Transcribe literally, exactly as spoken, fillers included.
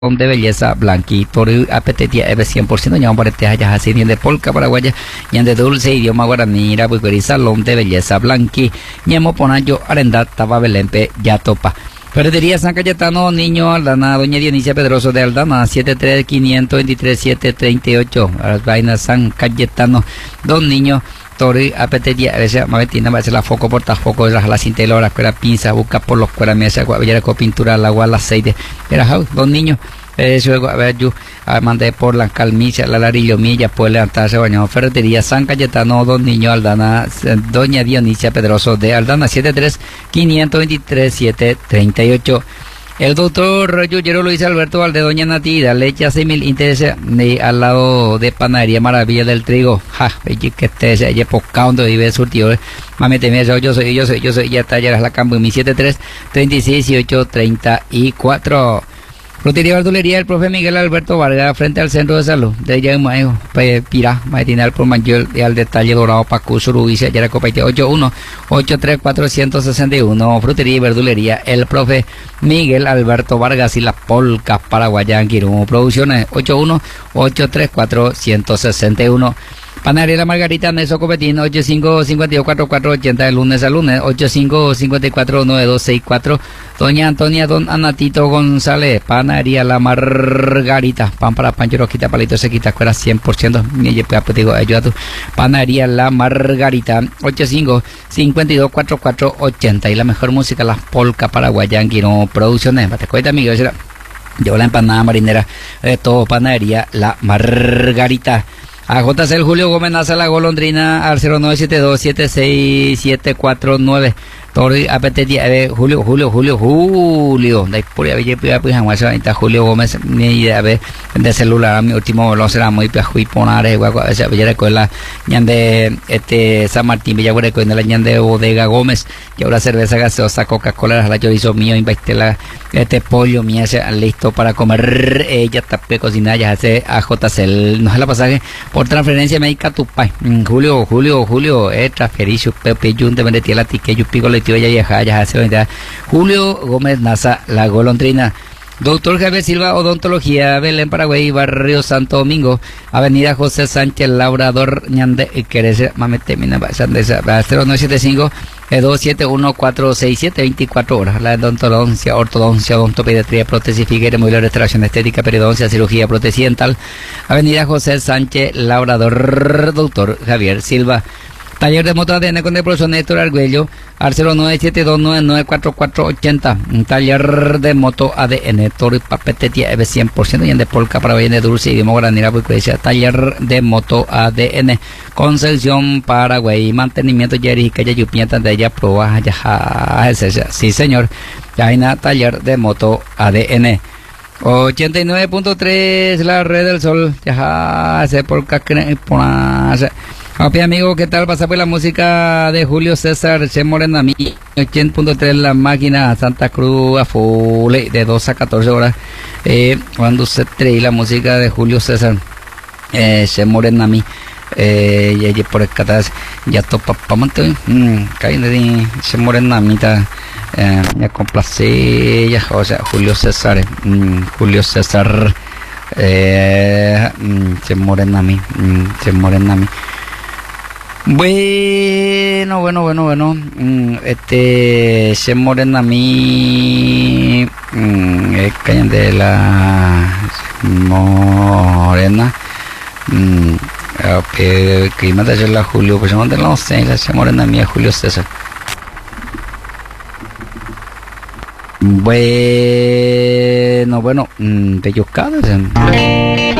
de belleza blanqui tori apetetia ebe cien por ciento ñam parete haya así de polka paraguaya ñan de dulce idioma guaraní ra bucuri salón de belleza blanqui ñemo ponayo arenda taba belempe ya topa. Ferretería San Cayetano, Niño Aldana, doña Dionisio Pedroso de Aldana, siete tres quinientos veintitrés siete treinta y ocho, las vainas San Cayetano, don Niño Tori apetetia, a veces mavetina va a ser la foco porta foco de la cinta y la cuera pinza, busca por los cueras mesa, guayara con pintura, el agua, el aceite, era don Niño. Eso a ver yo mandé por la calmicha, la larillo milla, puede levantarse bañado. Ferretería San Cayetano, don Niño Aldana, doña Dionisia Pedroso de Aldana, siete tres quinientos veintitrés siete treinta y ocho. El doctor Yuyero Luis Alberto Valde, doña Natida, leche a seis mil intereses al lado de Panadería Maravilla del Trigo. Ja, que esté ese poscando y ve surtido. Mami, te mira, yo soy, yo soy, yo soy, ya talleras la campo en mi siete tres treinta y seis dieciocho treinta y cuatro. Frutería Verdulería el profe Miguel Alberto Vargas frente al centro de salud de Yamayo, Pirá, Matinal por Mayor y al detalle dorado Pacusuru y Sayara Copaite ocho uno ocho tres cuatro seis uno. Frutería y Verdulería el profe Miguel Alberto Vargas y las polcas paraguayas Quirú Producciones ocho uno ocho tres cuatro seis uno. Panadería La Margarita, Neso Copetín, ocho cinco cinco dos cuatro cuatro ocho cero, de lunes a lunes, ocho cinco cinco cuatro nueve dos seis cuatro. Doña Antonia, don Anatito González, Panadería La Margarita, pan para pancho, roquita, palito, sequita, escuela cien por ciento. Y pues digo, ayuda a tu Panadería La Margarita, ocho cinco cinco dos cuatro cuatro ocho cero. Y la mejor música, las polcas paraguayas, Quirú Producciones. Te cuenta, amigos, yo la empanada marinera de todo, Panadería La Margarita. A J C el Julio Gómez Naza la golondrina al cero nueve siete dos siete seis siete cuatro nueve. Tori apetetia eh, Julio Julio Julio Julio de pura bella pura pues jamás está Julio Gómez ni de ver de celular mi último lo será muy piajuy ponare guagua esa bella con la ñan de este San Martín bella con la ñan de Bodega Gómez y ahora cerveza gaseosa Coca-Cola la chorizo mío invité la este pollo mío listo para comer ella está cocinada ya hace a J C no es la pasaje por transferencia médica tu pai Julio Julio Julio eh transfericio Pepe Jun de vendetía la tique yo pico tío ya ya ya hace Julio Gómez Naza la golondrina. Doctor Javier Silva Odontología Belén Paraguay Barrio Santo Domingo Avenida José Sánchez Labrador Ñande Querese Mamete Mina Sandesa cero nueve siete cinco dos siete uno cuatro seis siete veinticuatro horas. La odontología, ortodoncia, odontopediatría, prótesis, figuera, modelo, restauración estética, periodoncia, cirugía, prótesis dental. Avenida José Sánchez Labrador Doctor Javier Silva. Taller de moto A D N con el profesor Néstor Argüello al cero nueve siete dos nueve nueve cuatro cuatro ocho cero. Un taller de moto A D N, Toro y Papetetia Eve cien por ciento y en de polka para bien de dulce y de granera porque decía taller de moto A D N, Concepción Paraguay, mantenimiento Yeri que ya yupienta de ella prueba ya sí señor, ya hay una taller de moto A D N. ochenta y nueve punto tres la red del sol, ya se polka que ponerse. Ok, amigo, ¿qué tal? Pasa por la música de Julio César Che Morena Mi ochenta punto tres la máquina Santa Cruz a full de dos a catorce horas eh, cuando se trae la música de Julio César eh, Che Morena Mi eh, y, y por escatar ya topa pa mantener mmm, caen de Che Morena Mi eh, me complace ya, o sea, Julio César mmm, Julio César eh, mmm, Che Morena Mi mmm, Che Morena Mi. Bueno, bueno, bueno, bueno, mm, este, se morena a mí, mm, es cañón de la morena, mm, que clima de la Julio, pues no de la sé, se morena a mí, Julio César. Bueno, bueno, mm, de Yucatán.